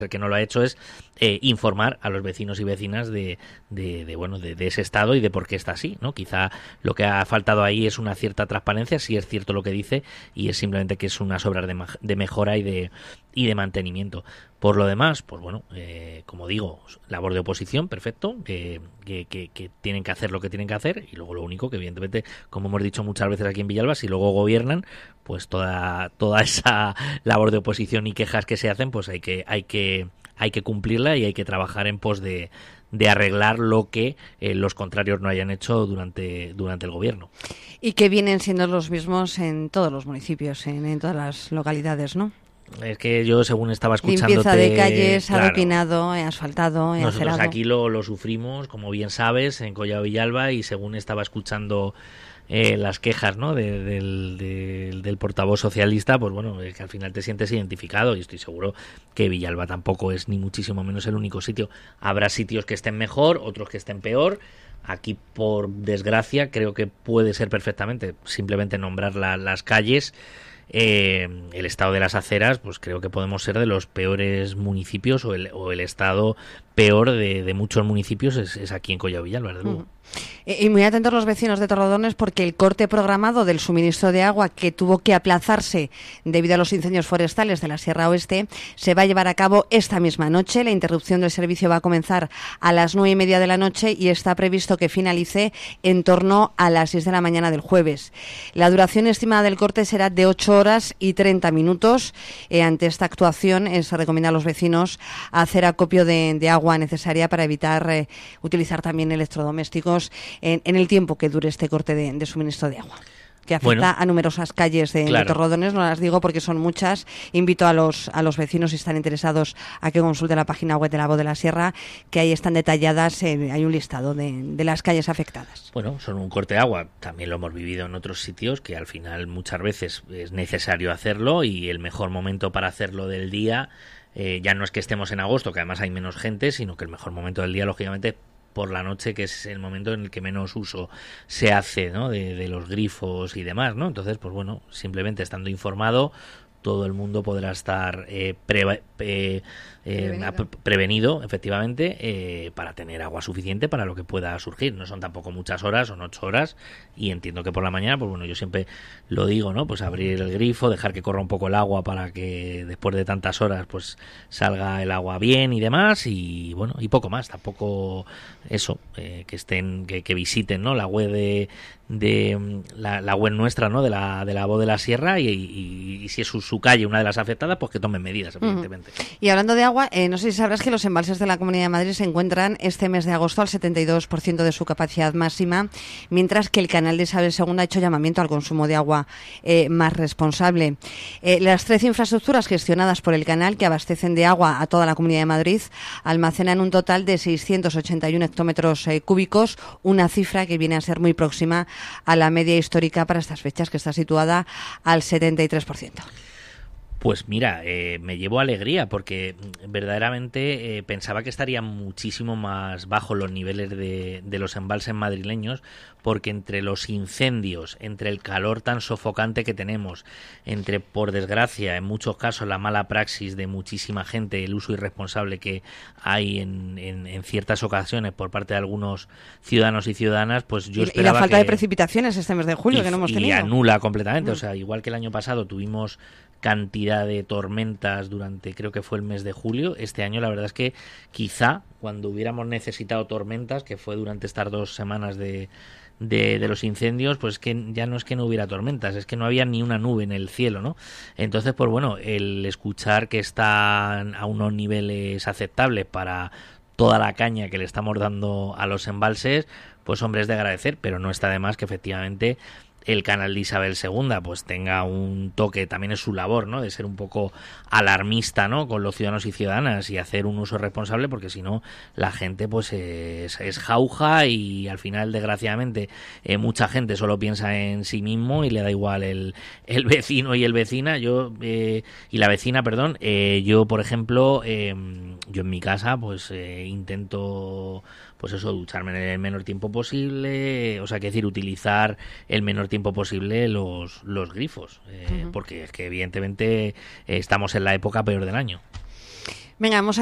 El que no lo ha hecho es informar a los vecinos y vecinas de ese estado y de por qué está así, ¿no? Quizá lo que ha faltado ahí es una cierta transparencia, si es cierto lo que dice, y es simplemente que es unas obras de mejora y de mantenimiento. Por lo demás, pues bueno, como digo, labor de oposición, perfecto, que tienen que hacer lo que tienen que hacer, y luego lo único que evidentemente, como hemos dicho muchas veces aquí en Villalba, si luego gobiernan, pues toda esa labor de oposición y quejas que se hacen, pues hay que cumplirla y hay que trabajar en pos de arreglar lo que los contrarios no hayan hecho durante el gobierno. Y que vienen siendo los mismos en todos los municipios, en todas las localidades, ¿no? Es que yo, según estaba escuchándote... Limpieza de calles, claro, adoquinado, asfaltado, nosotros acerado. aquí lo sufrimos, como bien sabes, en Collado Villalba, y según estaba escuchando las quejas, ¿no?, del portavoz socialista, pues bueno, que al final te sientes identificado, y estoy seguro que Villalba tampoco es ni muchísimo menos el único sitio. Habrá sitios que estén mejor, otros que estén peor. Aquí, por desgracia, creo que puede ser perfectamente simplemente nombrar las calles. El estado de las aceras, pues creo que podemos ser de los peores municipios, o el estado peor de muchos municipios es aquí en Collado Villalba, desde luego. Y muy atentos los vecinos de Torrelodones, porque el corte programado del suministro de agua, que tuvo que aplazarse debido a los incendios forestales de la Sierra Oeste, se va a llevar a cabo esta misma noche. La interrupción del servicio va a comenzar a las 9:30 de la noche y está previsto que finalice en torno a las 6 de la mañana del jueves. La duración estimada del corte será de 8 horas y 30 minutos. Ante esta actuación se recomienda a los vecinos hacer acopio de agua necesaria para evitar utilizar también electrodomésticos en el tiempo que dure este corte de suministro de agua, que afecta a numerosas calles de Torrelodones. No las digo porque son muchas. Invito a los vecinos, si están interesados, a que consulten la página web de La Voz de la Sierra, que ahí están detalladas, hay un listado de las calles afectadas. Bueno, son un corte de agua, también lo hemos vivido en otros sitios, que al final muchas veces es necesario hacerlo, y el mejor momento para hacerlo del día, ya no es que estemos en agosto, que además hay menos gente, sino que el mejor momento del día, lógicamente, por la noche, que es el momento en el que menos uso se hace, ¿no?, de los grifos y demás, ¿no? Entonces, pues bueno, simplemente estando informado, todo el mundo podrá estar prevenido, efectivamente, para tener agua suficiente para lo que pueda surgir. No son tampoco muchas horas, son 8 horas, y entiendo que por la mañana, pues bueno, yo siempre lo digo, ¿no?, pues abrir el grifo, dejar que corra un poco el agua para que después de tantas horas pues salga el agua bien y demás, y bueno, y poco más. Tampoco eso, que visiten, ¿no?, la web la web nuestra, ¿no?, de la Voz de la Sierra, y si es su calle una de las afectadas, pues que tomen medidas, evidentemente. Y hablando de agua, no sé si sabrás que los embalses de la Comunidad de Madrid se encuentran este mes de agosto al 72% de su capacidad máxima, mientras que el canal de Isabel II ha hecho llamamiento al consumo de agua más responsable. Las 13 infraestructuras gestionadas por el canal, que abastecen de agua a toda la Comunidad de Madrid, almacenan un total de 681 hectómetros cúbicos, una cifra que viene a ser muy próxima a la media histórica para estas fechas, que está situada al 73%. Pues mira, me llevo alegría, porque verdaderamente pensaba que estarían muchísimo más bajos los niveles de los embalses madrileños, porque entre los incendios, entre el calor tan sofocante que tenemos, entre, por desgracia, en muchos casos la mala praxis de muchísima gente, el uso irresponsable que hay en ciertas ocasiones por parte de algunos ciudadanos y ciudadanas, pues yo esperaba y la falta de precipitaciones este mes de julio, que no hemos tenido. Y anula completamente, o sea, igual que el año pasado tuvimos cantidad de tormentas durante, creo que fue el mes de julio, este año la verdad es que quizá cuando hubiéramos necesitado tormentas, que fue durante estas 2 semanas de los incendios, pues que ya no es que no hubiera tormentas, es que no había ni una nube en el cielo, ¿no? Entonces, pues bueno, el escuchar que están a unos niveles aceptables para toda la caña que le estamos dando a los embalses, pues hombre, es de agradecer, pero no está de más que efectivamente el canal de Isabel II pues tenga un toque, también es su labor, ¿no?, de ser un poco alarmista, ¿no?, con los ciudadanos y ciudadanas, y hacer un uso responsable, porque si no la gente pues es jauja, y al final, desgraciadamente, mucha gente solo piensa en sí mismo y le da igual el vecino y la vecina, perdón. Yo, por ejemplo, yo en mi casa pues intento, pues eso, ducharme en el menor tiempo posible, o sea, que decir, utilizar el menor tiempo posible los grifos, porque es que evidentemente estamos en la época peor del año. Venga, vamos